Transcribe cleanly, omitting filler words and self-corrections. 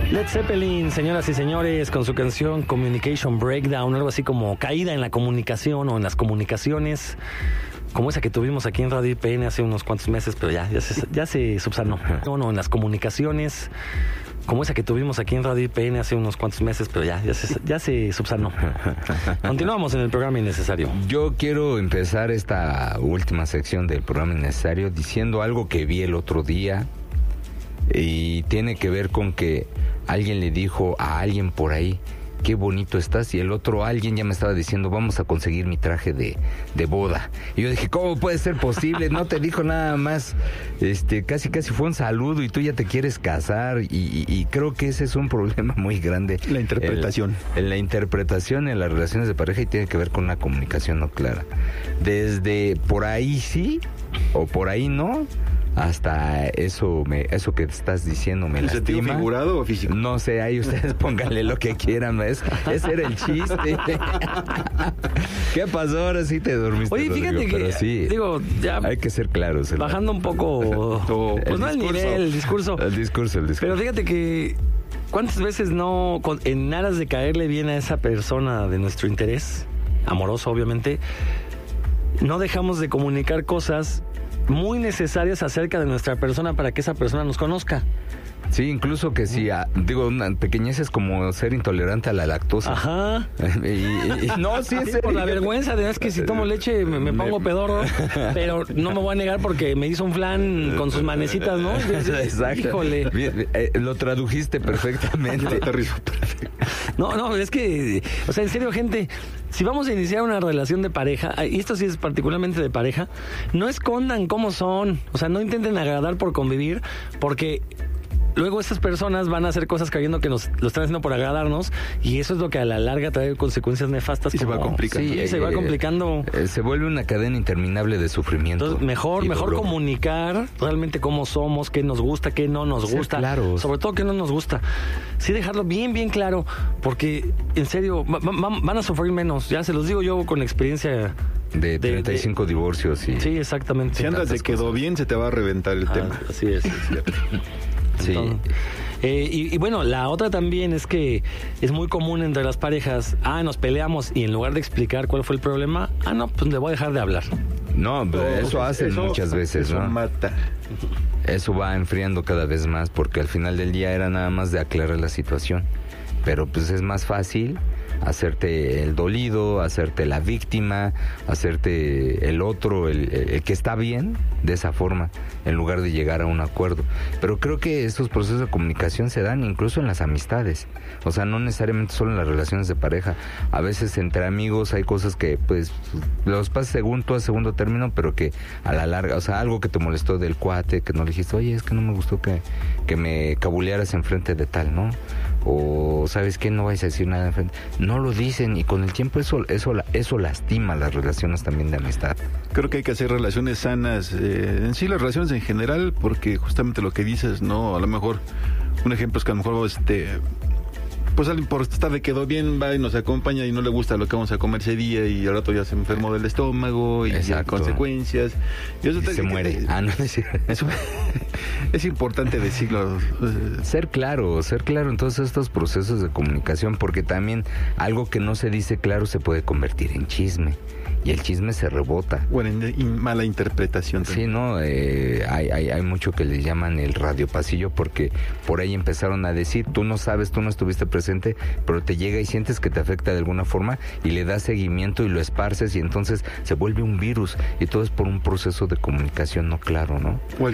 Led Zeppelin, señoras y señores, con su canción Communication Breakdown, algo así como caída en la comunicación o en las comunicaciones, como esa que tuvimos aquí en Radio IPN hace unos cuantos meses, pero ya se subsanó. No, en las comunicaciones, como esa que tuvimos aquí en Radio IPN hace unos cuantos meses, pero ya se subsanó. Continuamos en el programa Innecesario. Yo quiero empezar esta última sección del programa Innecesario diciendo algo que vi el otro día y tiene que ver con que alguien le dijo a alguien por ahí: qué bonito estás, y el otro alguien ya me estaba diciendo: vamos a conseguir mi traje de boda. Y yo dije: ¿cómo puede ser posible? No te dijo nada más, casi fue un saludo y tú ya te quieres casar, y creo que ese es un problema muy grande. La interpretación. La interpretación en las relaciones de pareja, y tiene que ver con una comunicación no clara. Desde por ahí sí o por ahí no, hasta eso que estás diciendo me lastima. ¿En sentido figurado o físico? No sé, ahí ustedes pónganle lo que quieran, ese era el chiste. ¿Qué pasó? Ahora sí te dormiste. Oye, fíjate Rodrigo, que, pero sí, digo, ya hay que ser claros. Bajando un poco, pues no el nivel, el discurso. El discurso. Pero fíjate que, ¿cuántas veces no, en aras de caerle bien a esa persona de nuestro interés, amoroso obviamente, no dejamos de comunicar cosas muy necesarias acerca de nuestra persona para que esa persona nos conozca? Sí, incluso que sí, una pequeñez es como ser intolerante a la lactosa. Ajá. No, sí, es por la vergüenza de que si tomo leche me pongo pedorro, pero no me voy a negar porque me hizo un flan con sus manecitas, ¿no? Exacto. Híjole. Lo tradujiste perfectamente. No, es que, o sea, en serio, gente, si vamos a iniciar una relación de pareja, y esto sí es particularmente de pareja, no escondan cómo son, o sea, no intenten agradar por convivir, porque luego estas personas van a hacer cosas creyendo que lo están haciendo por agradarnos, y eso es lo que a la larga trae consecuencias nefastas. Y se va complicando. Sí, se va complicando. Se vuelve una cadena interminable de sufrimiento. Entonces, mejor comunicar realmente cómo somos, qué nos gusta, qué no nos gusta. Claros. Sobre todo qué no nos gusta. Sí, dejarlo bien claro, porque en serio van a sufrir menos. Ya se los digo yo con experiencia de 35 divorcios. Y sí, exactamente. Si andas de quedó bien, se te va a reventar el tema. Así es. Sí. Y bueno, la otra también es que es muy común entre las parejas: nos peleamos, y en lugar de explicar cuál fue el problema, no, pues le voy a dejar de hablar. No, eso hacen muchas veces, eso ¿no? Mata. Eso va enfriando cada vez más, porque al final del día era nada más de aclarar la situación. Pero pues es más fácil hacerte el dolido, hacerte la víctima, hacerte el otro, el que está bien, de esa forma, en lugar de llegar a un acuerdo. Pero creo que estos procesos de comunicación se dan incluso en las amistades, o sea, no necesariamente solo en las relaciones de pareja. A veces entre amigos hay cosas que pues los pasas a segundo término, pero que a la larga, o sea, algo que te molestó del cuate, que no le dijiste: oye, es que no me gustó que me cabulearas enfrente de tal, ¿no? O ¿sabes qué? No vais a decir nada enfrente. No lo dicen, y con el tiempo eso lastima las relaciones también de amistad. Creo que hay que hacer relaciones sanas, en sí las relaciones en general, porque justamente lo que dices, ¿no? A lo mejor, un ejemplo es que a lo mejor pues alguien por estar de quedó bien va y nos acompaña y no le gusta lo que vamos a comer ese día, y al rato ya se enfermó del estómago y hay consecuencias. Y eso se muere. No es cierto. Eso es importante decirlo. Ser claro en todos estos procesos de comunicación, porque también algo que no se dice claro se puede convertir en chisme, y el chisme se rebota. Bueno, mala interpretación también. Sí, ¿no? Hay mucho que le llaman el radiopasillo, porque por ahí empezaron a decir: tú no sabes, tú no estuviste presente, pero te llega y sientes que te afecta de alguna forma, y le das seguimiento y lo esparces, y entonces se vuelve un virus, y todo es por un proceso de comunicación no claro, ¿no?